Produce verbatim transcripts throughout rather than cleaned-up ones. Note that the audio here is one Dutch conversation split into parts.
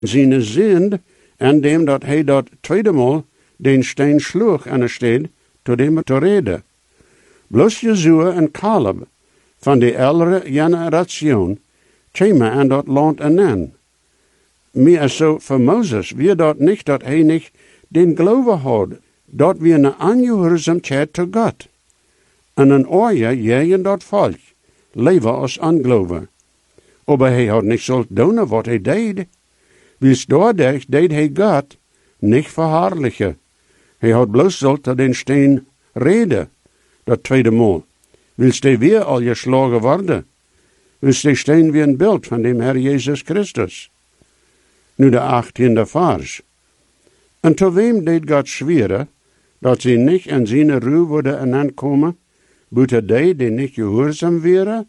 zijn zind en dem dat hij dat tweede maal den steen sloeg aan de stad, tot hem te reden. Bloos Jozua en Caleb van de oudere generation kwamen aan dat land aan. Meer zo voor Moses, wie dat niet dat hij niet den geloven had, dat we een aangehoorzaamheid tot God. En een oorje jegen dat volk, leven als aangeloven. Maar hij had niet zult doen wat hij deed. Wils doordat deed hij God niet verhaarlijken. Hij had bloos zult tot den steen reden, dat tweede maal. Wils hij weer al geslagen worden. Wils hij steen weer een beeld van dem Herr Jezus Christus. Nu de achttiende vers. En tot wem deed God zweren, dat ze niet in zijn ruw worden aankomen, buiten die die niet gehoorzaam waren?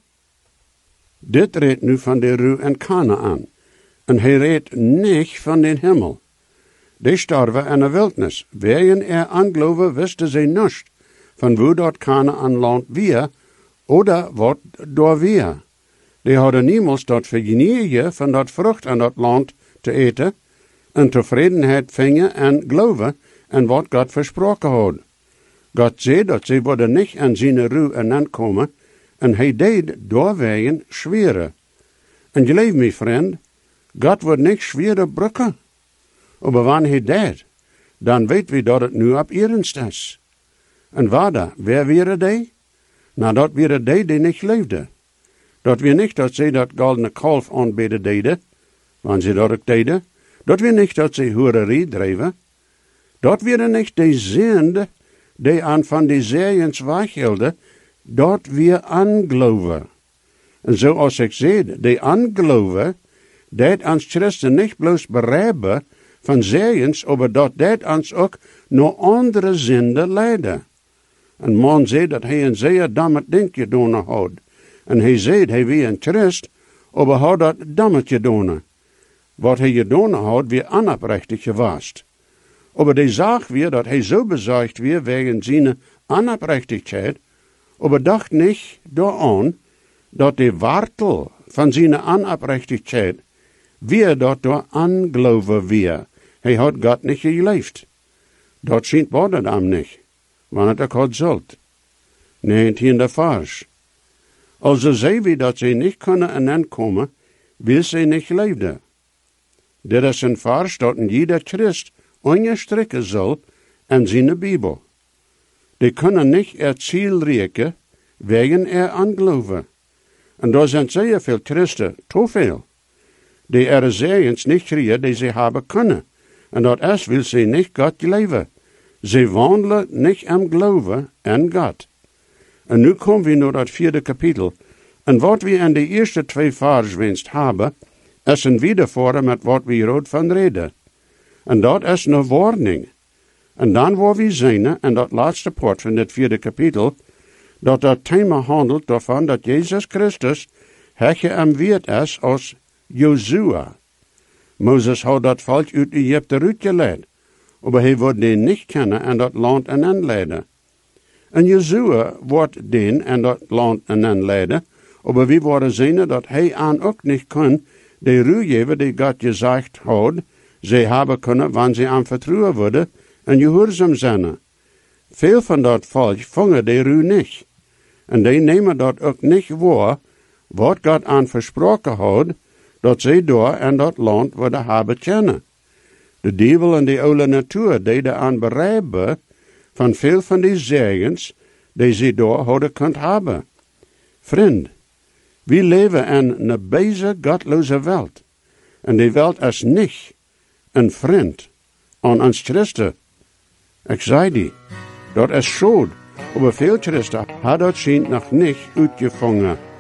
Dit redt nu van de ruw en Kanaan, en hij redt niet van den hemel. Die starven in de wildnis, wegen er aangeloven wisten ze niets, van wo dat Kanaan land weer, oder wat door weer. Die hadden niemals dat vergenietje van dat vrucht aan dat land te eten, en tevredenheid vingen en geloven en wat God versproken had. God zei dat ze worden niet aan zijn ruw en aankomen, en hij deed doorwegen schweren. En je leeft me, vriend, God wordt niet schwere brukken. Maar wanneer hij deed, dan weet we dat het nu op ernst is. En waar dan, wer waren die? Nou, dat waren die die niet leefden. Dat weer niet dat ze dat goldene kalf aanbeden deden, wanneer ze dat ook deden. Dat weer niet dat ze hoererie dreven. Dat weer niet de zinde die aan van die zeeëns weghielden, dat weer aangeloven. En zoals ik zei, die aangeloven, dat ons Christen niet bloos bereiben van zeeëns, maar dat dat ons ook naar andere zinde leiden. En man zei dat hij een zeer dammert ding gedaan had. En hij zei, hij wie een Christ, maar had dat dammert gedaan. Wat hij gedaan had, weer onoprechtig geweest. Maar die zag weer dat hij zo bezorgd weer wegen zijn onoprechtigheid, maar dacht niet daaraan dat de wortel van zijn onoprechtigheid weer dat door aangeloven weer. Hij had God niet geleefd. Dat schijnt worden hem niet, wanneer het God zult. negentiende vers. Also zei we dat ze niet kunnen aankomen, wil ze niet leefden. Dit is een vers dat in jeder Christ onderstrekken zal in zijn Bibel. Die kunnen niet het ziel reiken, wegen er aangeloven. En daar zijn zeer veel Christen, te veel, die er zegens niet krijgen die ze hebben kunnen. En dat is, wil ze niet God leven. Ze wandelen niet am geloven en God. En nu komen we naar dat vierde kapitel. En wat we in de eerste twee vers wenst hebben, is een wedervoeren met wat we hier van reden. En dat is een warning. En dan waar we zijn, en dat laatste part van dit vierde kapitel, dat dat thema handelt daarvan dat Jezus Christus hekje en weert is als Jozua. Mozes had dat volk uit Egypte uitgeleid, maar hij wordt den niet kennen en dat land en aanleiden. En Jozua wordt den en dat land en aanleiden, maar we worden zien dat hij aan ook niet kon de ruwgeven die God gezegd had, ze hebben kunnen wanneer ze aan vertrouwen worden en gehoorzaam zijn. Veel van dat volk vangen de ruw niet. En die nemen dat ook niet waar, wat God aan versproken had, dat ze door in dat land worden hebben kennen. De duivel en de oude natuur deden aan bereiken van veel van die zegens die ze door hadden kunt hebben. Vriend, we leven in een bezig godloze wereld. En die wereld is niet een vriend aan ons Christen. Ik zei die, dat is schuld, maar veel Christen hadden dat schijnt nog niet uitgevangen.